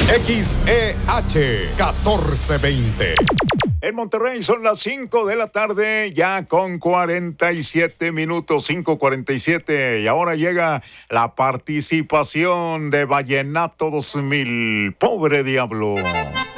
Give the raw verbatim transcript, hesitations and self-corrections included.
X E H catorce veinte. En Monterrey son las cinco de la tarde, ya con cuarenta y siete minutos, cinco cuarenta y siete. Y ahora llega la participación de Vallenato dos mil. Pobre diablo.